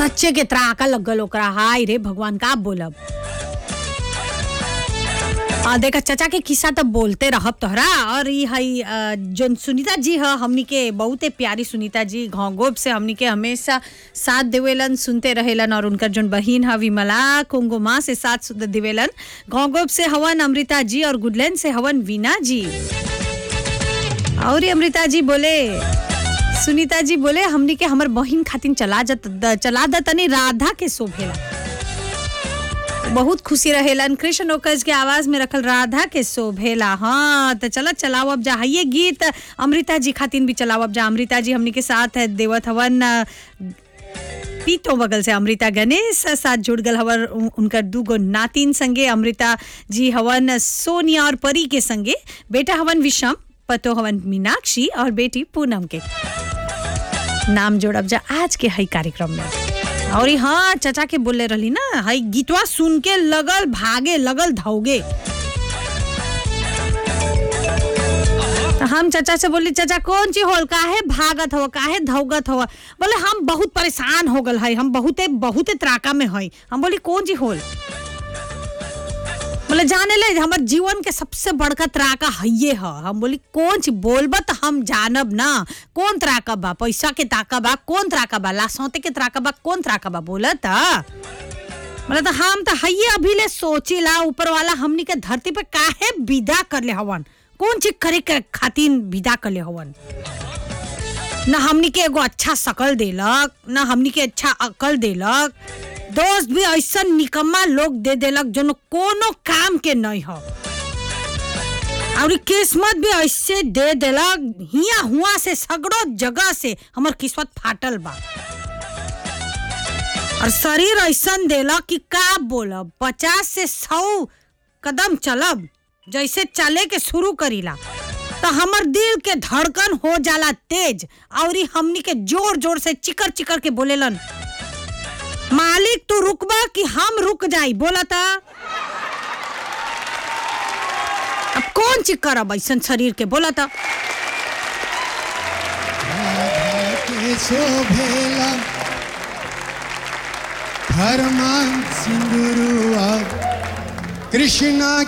सच्चे के त्राका लगल ओकरा। हाय रे भगवान का बोलब। देखा चाचा के किस्सा तो बोलते रहब तोहरा। और ये हई जोन सुनीता जी ह हमनी के बहुते प्यारी सुनीता जी घोंगोब से हमनी के हमेशा साथ देवेलन, सुनते रहेलन। और उनकर जोन बहिन ह विमला कोंगोमा से साथ देवेलन। घोंगोब से हवन अमृता जी और गुडलैंड से हवन वीना जी। और अमृता जी बोले, सुनीता जी बोले हमनी के हमर बहिन खातिन चला द तनी राधा के शोभेला। बहुत खुशी रहेलन। कृष्ण ओकज के आवाज में रखल राधा के शोभेला। हाँ तो चलत चलाओ अब जा। ये गीत अमृता जी खातिन भी चलाओ अब जा। अमृता जी हमनी के साथ है देवत हवन पीतो बगल से अमृता गणेश साथ जुड़ गल हवन उनकर दूगो नातिन संगे। अमृता जी हवन सोनिया और परी के संगे। बेटा हवन विषम, पतो हवन मीनाक्षी और बेटी पूनम के नाम जोड़ब जा आज के हई कार्यक्रम में। और हाँ चाचा के बोले रही ना, हई गीतवा सुन के लगल भागे, लगल धौगे। तो हम चाचा से बोली, चाचा कौन चीज होल, काहे भागत हो, काहे धौगत हो? बोले हम बहुत परेशान हो गल है, हम बहुते त्राका में है। हम बोली कौन चीज होल? बोले जाने ले हमार जीवन के सबसे बड़का त्राका हइये ह। हम बोली कौन ची बोलबा त हम जानब ना। कौन त्राका बा? पैसा के त्राका बा? कौन त्राका बा? लासौते के त्राका बा? कौन त्राका बा? बोला था बोला तो हम तो हइये अभी ले सोचिला ऊपर वाला हमनी के धरती पे काहे विदा कर ले हवन। कौन चीज करे के खातिर विदा कर ले हवन? ना हमनी के एगो अच्छा शकल देलक, ना हमनी के अच्छा अकल देलक। दोस्त भी ऐसा निकम्मा लोग दे देलक जो कोनो काम के नहीं हो। और किस्मत भी ऐसे दे देलक हिया हुआ से सगड़ो जगह से हमर किस्मत फाटल बा। और शरीर ऐसा देलक कि का बोलब, 50 से 100 कदम चलब जैसे चले के शुरू करीला तो हमर दिल के धड़कन हो जाला तेज। और हमनी के जोर जोर से चिकर चिकर के बोलेलन, मालिक तू रुकबा कि हम रुक जाई? बोला था अब कौन चीज करब ऐसा शरीर के? बोला था कृष्णा